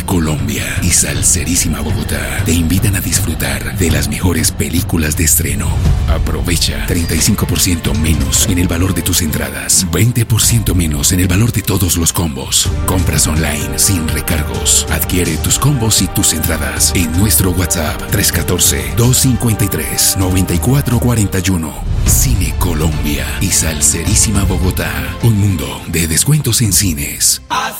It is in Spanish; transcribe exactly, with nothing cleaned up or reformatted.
Colombia y Salserísima Bogotá te invitan a disfrutar de las mejores películas de estreno. Aprovecha treinta y cinco por ciento menos en el valor de tus entradas, veinte por ciento menos en el valor de todos los combos. Compras online sin recargos. Adquiere tus combos y tus entradas en nuestro WhatsApp tres uno cuatro, dos cinco tres, nueve cuatro cuatro uno. Cine Colombia y Salserísima Bogotá. Un mundo de descuentos en cines.